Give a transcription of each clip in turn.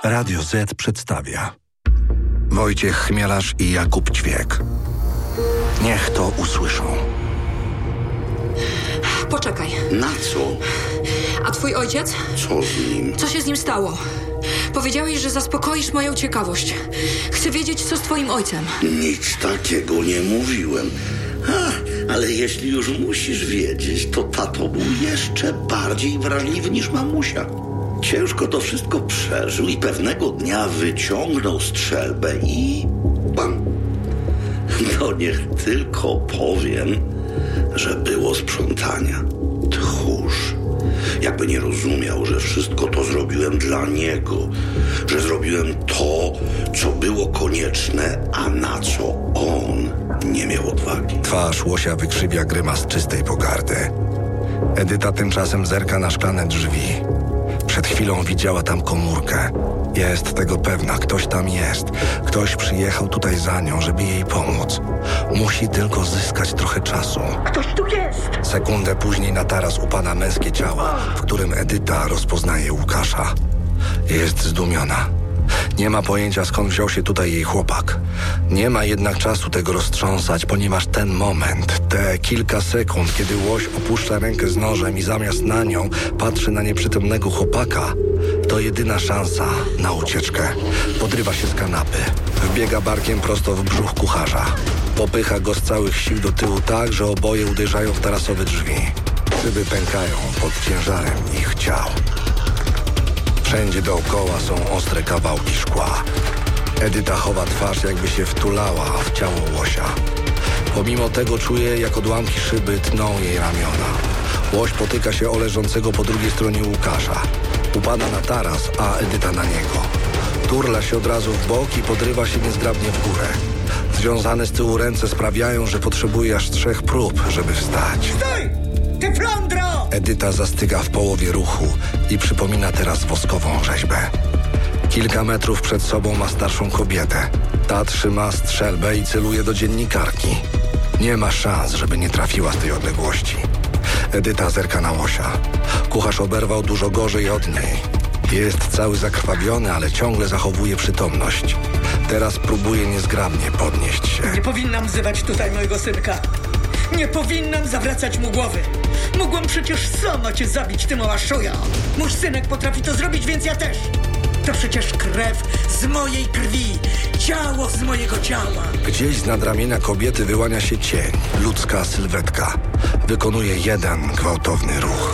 Radio Z przedstawia Wojciech Chmielarz i Jakub Ćwiek. Niech to usłyszą. Poczekaj. Na co? A twój ojciec? Co z nim? Co się z nim stało? Powiedziałeś, że zaspokoisz moją ciekawość. Chcę wiedzieć, co z twoim ojcem. Nic takiego nie mówiłem. Ale jeśli już musisz wiedzieć, to tato był jeszcze bardziej wrażliwy niż mamusia. Ciężko to wszystko przeżył i pewnego dnia wyciągnął strzelbę i... bam! No niech tylko powiem, że było sprzątania. Tchórz. Jakby nie rozumiał, że wszystko to zrobiłem dla niego. Że zrobiłem to, co było konieczne, a na co on nie miał odwagi. Twarz Łosia wykrzywia grymas czystej pogardy. Edyta tymczasem zerka na szklane drzwi. Przed chwilą widziała tam komórkę. Jest tego pewna, ktoś tam jest. Ktoś przyjechał tutaj za nią, żeby jej pomóc. Musi tylko zyskać trochę czasu. Ktoś tu jest! Sekundę później na taras upada męskie ciało, w którym Edyta rozpoznaje Łukasza. Jest zdumiona. Nie ma pojęcia, skąd wziął się tutaj jej chłopak. Nie ma jednak czasu tego roztrząsać, ponieważ ten moment, te kilka sekund, kiedy Łoś opuszcza rękę z nożem i zamiast na nią patrzy na nieprzytomnego chłopaka, to jedyna szansa na ucieczkę. Podrywa się z kanapy. Wbiega barkiem prosto w brzuch kucharza. Popycha go z całych sił do tyłu tak, że oboje uderzają w tarasowe drzwi. Szyby pękają pod ciężarem ich ciał. Wszędzie dookoła są ostre kawałki szkła. Edyta chowa twarz, jakby się wtulała w ciało Łosia. Pomimo tego czuje, jak odłamki szyby tną jej ramiona. Łoś potyka się o leżącego po drugiej stronie Łukasza. Upada na taras, a Edyta na niego. Turla się od razu w bok i podrywa się niezgrabnie w górę. Związane z tyłu ręce sprawiają, że potrzebuje aż 3 prób, żeby wstać. Stój! Ty flądro! Edyta zastyga w połowie ruchu i przypomina teraz woskową rzeźbę. Kilka metrów przed sobą ma starszą kobietę. Ta trzyma strzelbę i celuje do dziennikarki. Nie ma szans, żeby nie trafiła z tej odległości. Edyta zerka na Łosia. Kucharz oberwał dużo gorzej od niej. Jest cały zakrwawiony, ale ciągle zachowuje przytomność. Teraz próbuje niezgrabnie podnieść się. Nie powinnam wzywać tutaj mojego synka. Nie powinnam zawracać mu głowy. Mogłam przecież sama cię zabić, ty mała szuja. Mój synek potrafi to zrobić, więc ja też. To przecież krew z mojej krwi. Ciało z mojego ciała. Gdzieś z nadramienia kobiety wyłania się cień. Ludzka sylwetka. Wykonuje jeden gwałtowny ruch.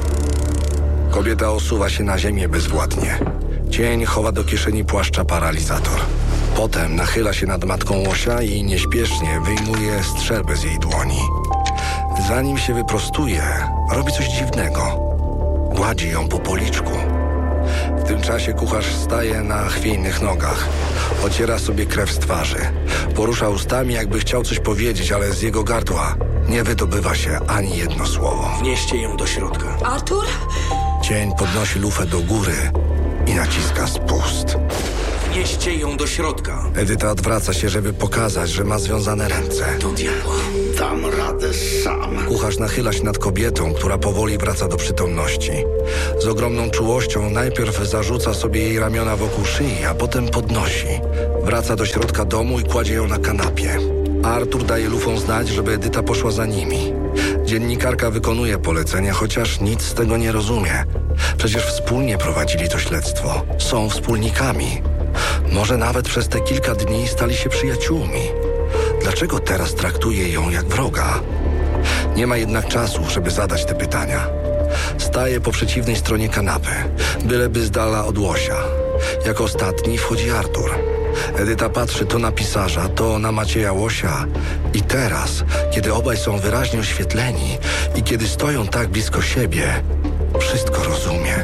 Kobieta osuwa się na ziemię bezwładnie. Cień chowa do kieszeni płaszcza paralizator. Potem nachyla się nad matką Łosia i nieśpiesznie wyjmuje strzelbę z jej dłoni. Zanim się wyprostuje, robi coś dziwnego. Gładzi ją po policzku. W tym czasie kucharz staje na chwiejnych nogach. Ociera sobie krew z twarzy. Porusza ustami, jakby chciał coś powiedzieć, ale z jego gardła nie wydobywa się ani jedno słowo. Wnieście ją do środka. Artur? Cień podnosi lufę do góry i naciska spust. Wnieście ją do środka. Edyta odwraca się, żeby pokazać, że ma związane ręce. Do diabła. Dam radę sam. Kucharz nachyla się nad kobietą, która powoli wraca do przytomności. Z ogromną czułością najpierw zarzuca sobie jej ramiona wokół szyi, a potem podnosi. Wraca do środka domu i kładzie ją na kanapie. Artur daje lufą znać, żeby Edyta poszła za nimi. Dziennikarka wykonuje polecenia, chociaż nic z tego nie rozumie. Przecież wspólnie prowadzili to śledztwo. Są wspólnikami. Może nawet przez te kilka dni stali się przyjaciółmi. Dlaczego teraz traktuje ją jak wroga? Nie ma jednak czasu, żeby zadać te pytania. Staje po przeciwnej stronie kanapy, byleby z dala od Łosia. Jak ostatni wchodzi Artur. Edyta patrzy to na pisarza, to na Macieja Łosia. I teraz, kiedy obaj są wyraźnie oświetleni i kiedy stoją tak blisko siebie, wszystko rozumie.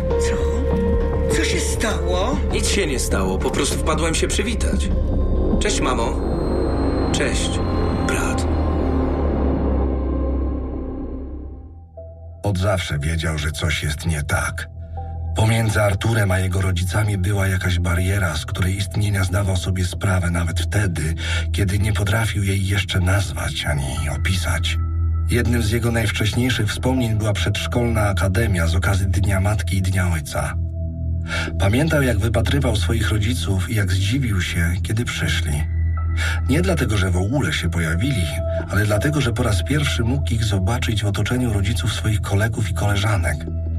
Co się stało? Nic się nie stało, po prostu wpadłem się przywitać. Cześć, mamo. Cześć, brat. Od zawsze wiedział, że coś jest nie tak. Pomiędzy Arturem a jego rodzicami była jakaś bariera, z której istnienia zdawał sobie sprawę nawet wtedy, kiedy nie potrafił jej jeszcze nazwać ani opisać. Jednym z jego najwcześniejszych wspomnień była przedszkolna akademia z okazji Dnia Matki i Dnia Ojca. Pamiętał, jak wypatrywał swoich rodziców i jak zdziwił się, kiedy przyszli. Nie dlatego, że w ogóle się pojawili, ale dlatego, że po raz pierwszy mógł ich zobaczyć w otoczeniu rodziców swoich kolegów i koleżanek.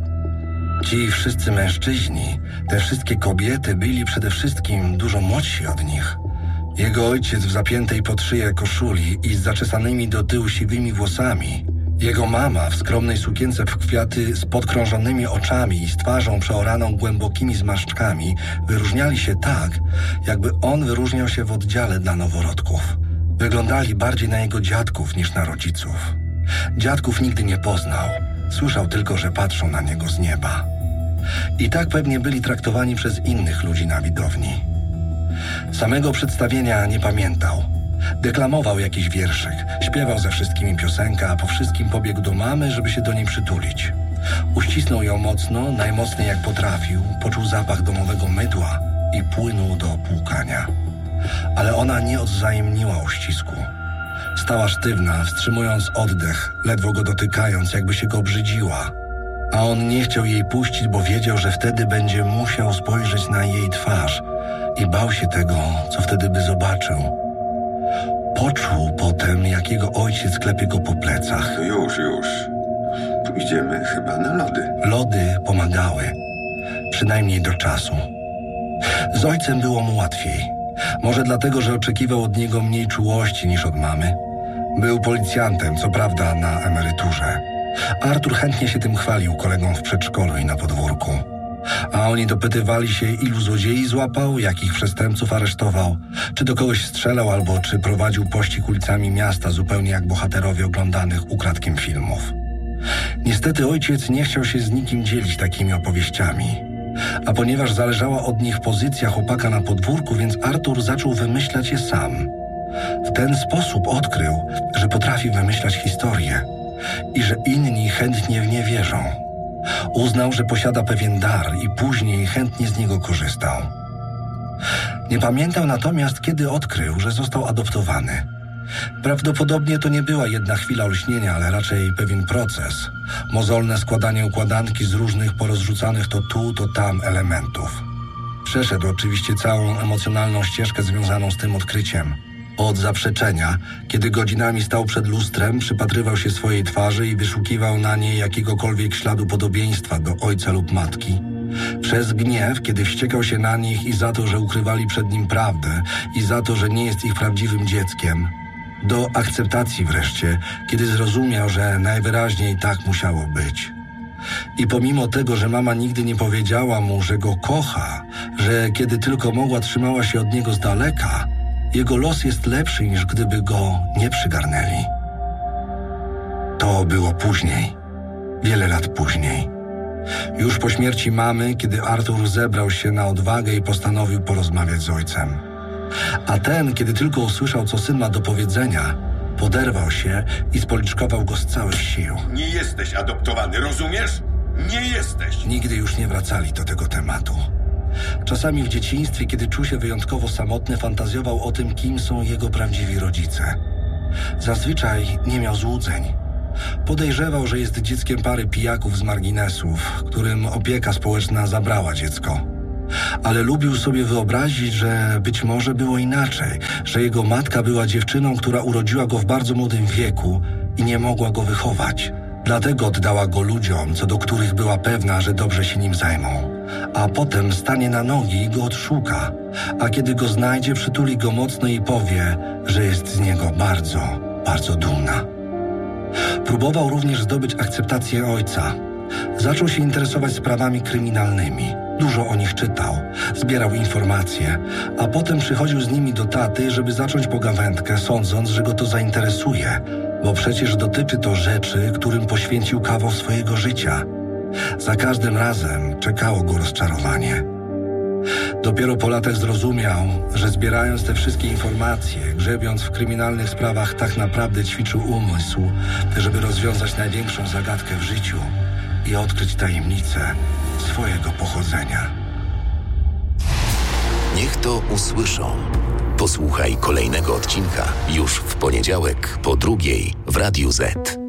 Ci wszyscy mężczyźni, te wszystkie kobiety byli przede wszystkim dużo młodsi od nich. Jego ojciec w zapiętej pod szyję koszuli i z zaczesanymi do tyłu siwymi włosami. Jego mama w skromnej sukience w kwiaty z podkrążonymi oczami i z twarzą przeoraną głębokimi zmarszczkami wyróżniali się tak, jakby on wyróżniał się w oddziale dla noworodków. Wyglądali bardziej na jego dziadków niż na rodziców. Dziadków nigdy nie poznał. Słyszał tylko, że patrzą na niego z nieba. I tak pewnie byli traktowani przez innych ludzi na widowni. Samego przedstawienia nie pamiętał. Deklamował jakiś wierszyk, śpiewał ze wszystkimi piosenkę, a po wszystkim pobiegł do mamy, żeby się do niej przytulić. Uścisnął ją mocno, najmocniej jak potrafił, poczuł zapach domowego mydła i płynął do opłukania. Ale ona nie odwzajemniła uścisku. Stała sztywna, wstrzymując oddech, ledwo go dotykając, jakby się go obrzydziła. A on nie chciał jej puścić, bo wiedział, że wtedy będzie musiał spojrzeć na jej twarz i bał się tego, co wtedy by zobaczył. Poczuł potem, jak jego ojciec klepie go po plecach. Już. Pójdziemy chyba na lody. Lody pomagały. Przynajmniej do czasu. Z ojcem było mu łatwiej. Może dlatego, że oczekiwał od niego mniej czułości niż od mamy. Był policjantem, co prawda na emeryturze. Artur chętnie się tym chwalił kolegom w przedszkolu i na podwórku. A oni dopytywali się, ilu złodziei złapał, jakich przestępców aresztował, czy do kogoś strzelał, albo czy prowadził pościg ulicami miasta, zupełnie jak bohaterowie oglądanych ukradkiem filmów. Niestety ojciec nie chciał się z nikim dzielić takimi opowieściami. A ponieważ zależała od nich pozycja chłopaka na podwórku, więc Artur zaczął wymyślać je sam. W ten sposób odkrył, że potrafi wymyślać historię i że inni chętnie w nie wierzą. Uznał, że posiada pewien dar i później chętnie z niego korzystał. Nie pamiętał natomiast, kiedy odkrył, że został adoptowany. Prawdopodobnie to nie była jedna chwila olśnienia, ale raczej pewien proces. Mozolne składanie układanki z różnych porozrzucanych to tu, to tam elementów. Przeszedł oczywiście całą emocjonalną ścieżkę związaną z tym odkryciem. Od zaprzeczenia, kiedy godzinami stał przed lustrem, przypatrywał się swojej twarzy i wyszukiwał na niej jakiegokolwiek śladu podobieństwa do ojca lub matki. Przez gniew, kiedy wściekał się na nich i za to, że ukrywali przed nim prawdę i za to, że nie jest ich prawdziwym dzieckiem. Do akceptacji wreszcie, kiedy zrozumiał, że najwyraźniej tak musiało być. I pomimo tego, że mama nigdy nie powiedziała mu, że go kocha, że kiedy tylko mogła trzymała się od niego z daleka, jego los jest lepszy, niż gdyby go nie przygarnęli. To było później, wiele lat później. Już po śmierci mamy, kiedy Artur zebrał się na odwagę i postanowił porozmawiać z ojcem. A ten, kiedy tylko usłyszał, co syn ma do powiedzenia, poderwał się i spoliczkował go z całych sił. Nie jesteś adoptowany, rozumiesz? Nie jesteś! Nigdy już nie wracali do tego tematu. Czasami w dzieciństwie, kiedy czuł się wyjątkowo samotny, fantazjował o tym, kim są jego prawdziwi rodzice. Zazwyczaj nie miał złudzeń. Podejrzewał, że jest dzieckiem pary pijaków z marginesów, którym opieka społeczna zabrała dziecko. Ale lubił sobie wyobrazić, że być może było inaczej, że jego matka była dziewczyną, która urodziła go w bardzo młodym wieku i nie mogła go wychować. Dlatego oddała go ludziom, co do których była pewna, że dobrze się nim zajmą. A potem stanie na nogi i go odszuka, a kiedy go znajdzie, przytuli go mocno i powie, że jest z niego bardzo, bardzo dumna. Próbował również zdobyć akceptację ojca. Zaczął się interesować sprawami kryminalnymi. Dużo o nich czytał, zbierał informacje, a potem przychodził z nimi do taty, żeby zacząć pogawędkę, sądząc, że go to zainteresuje, bo przecież dotyczy to rzeczy, którym poświęcił kawał swojego życia. Za każdym razem czekało go rozczarowanie. Dopiero po latach zrozumiał, że zbierając te wszystkie informacje, grzebiąc w kryminalnych sprawach, tak naprawdę ćwiczył umysł, żeby rozwiązać największą zagadkę w życiu i odkryć tajemnicę swojego pochodzenia. Niech to usłyszą. Posłuchaj kolejnego odcinka już w poniedziałek po 2:00 w Radiu Z.